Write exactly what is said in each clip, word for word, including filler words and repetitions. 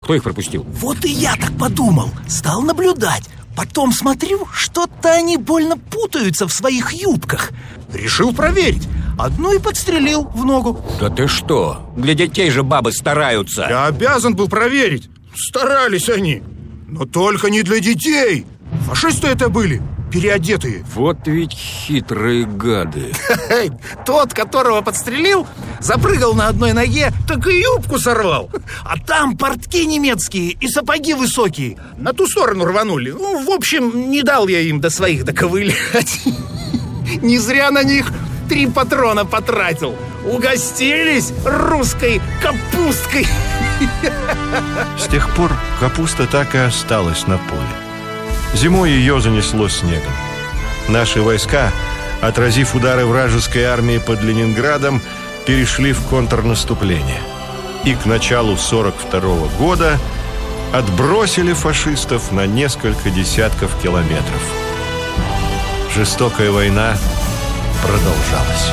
Кто их пропустил? Вот и я так подумал. Стал наблюдать. Потом смотрю, что-то они больно путаются в своих юбках. Решил проверить. Одну и подстрелил в ногу. Да ты что? Для детей же бабы стараются. Я обязан был проверить. Старались они. Но только не для детей. Фашисты это были, переодетые. Вот ведь хитрые гады. Тот, которого подстрелил, запрыгал на одной ноге, так и юбку сорвал. А там портки немецкие и сапоги высокие. На ту сторону рванули. Ну, в общем, не дал я им до своих доковылять. Не зря на них три патрона потратил. Угостились русской капусткой. С тех пор капуста так и осталась на поле. Зимой ее занесло снегом. Наши войска, отразив удары вражеской армии под Ленинградом, перешли в контрнаступление. И к началу сорок второго года отбросили фашистов на несколько десятков километров. Жестокая война продолжалась.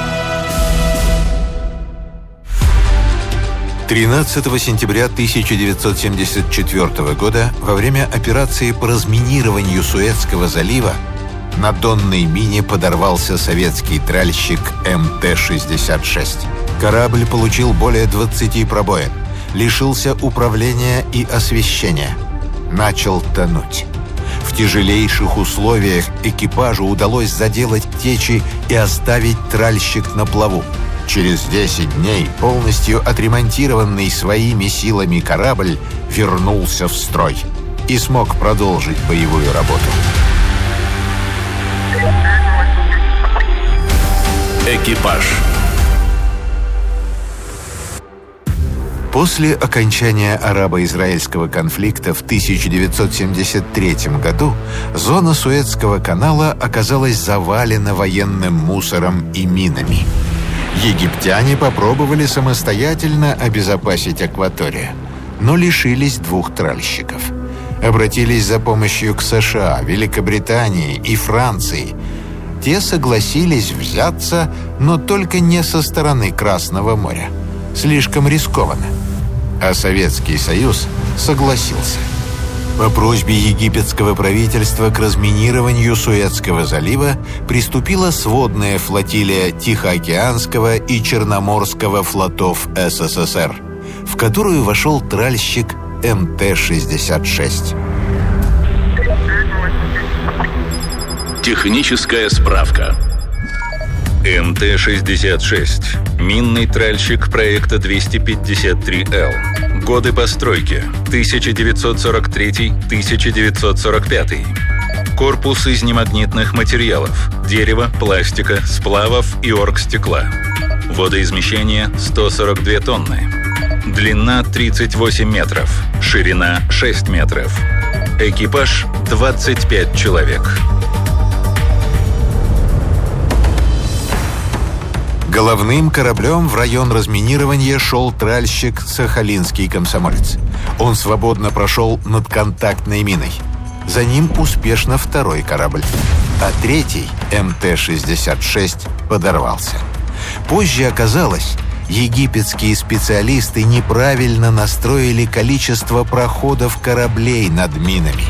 тринадцатого сентября тысяча девятьсот семьдесят четвёртого года во время операции по разминированию Суэцкого залива на донной мине подорвался советский тральщик эм тэ шестьдесят шесть. Корабль получил более двадцати пробоин, лишился управления и освещения, начал тонуть. В тяжелейших условиях экипажу удалось заделать течи и оставить тральщик на плаву. Через десять дней полностью отремонтированный своими силами корабль вернулся в строй и смог продолжить боевую работу. Экипаж. После окончания арабо-израильского конфликта в тысяча девятьсот семьдесят третьем году зона Суэцкого канала оказалась завалена военным мусором и минами. Египтяне попробовали самостоятельно обезопасить акваторию, но лишились двух тральщиков. Обратились за помощью к США, Великобритании и Франции. Те согласились взяться, но только не со стороны Красного моря. Слишком рискованно. А Советский Союз согласился. По просьбе египетского правительства к разминированию Суэцкого залива приступила сводная флотилия Тихоокеанского и Черноморского флотов эс эс эс эр, в которую вошел тральщик эм тэ шестьдесят шесть. Техническая справка. эм тэ шестьдесят шесть. Минный тральщик проекта двести пятьдесят три эл. Годы постройки тысяча девятьсот сорок третий — тысяча девятьсот сорок пятый. Корпус из немагнитных материалов: дерева, пластика, сплавов и оргстекла. Водоизмещение сто сорок две тонны. Длина тридцать восемь метров. Ширина шесть метров. Экипаж двадцать пять человек. Головным кораблем в район разминирования шел тральщик «Сахалинский комсомолец». Он свободно прошел над контактной миной. За ним успешно второй корабль. А третий, эм тэ шестьдесят шесть, подорвался. Позже оказалось, египетские специалисты неправильно настроили количество проходов кораблей над минами.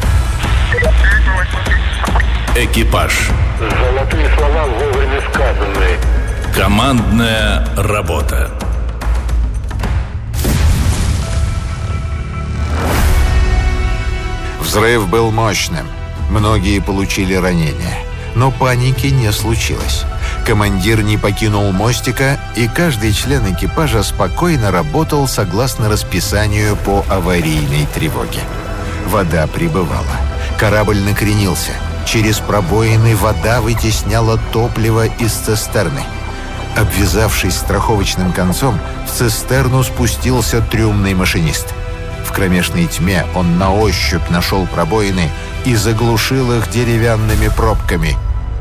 Экипаж. Золотые слова вовремя сказанные. Командная работа. Взрыв был мощным. Многие получили ранения. Но паники не случилось. Командир не покинул мостика, и каждый член экипажа спокойно работал согласно расписанию по аварийной тревоге. Вода прибывала. Корабль накренился. Через пробоины вода вытесняла топливо из цистерны. Обвязавшись страховочным концом, в цистерну спустился трюмный машинист. В кромешной тьме он на ощупь нашел пробоины и заглушил их деревянными пробками.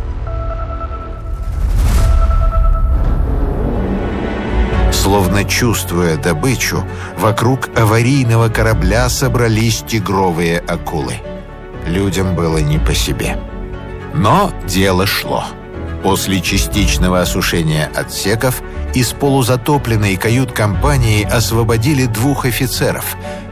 Словно чувствуя добычу, вокруг аварийного корабля собрались тигровые акулы. Людям было не по себе. Но дело шло. После частичного осушения отсеков из полузатопленной кают-компании освободили двух офицеров,